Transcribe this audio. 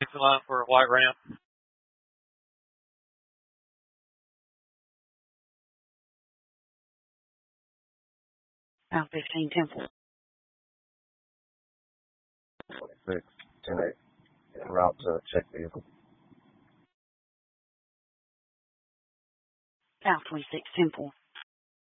Next in line for a white ramp. Pound 15, Temple. 46, 10-8. Route to check vehicle. Pound 26, Temple.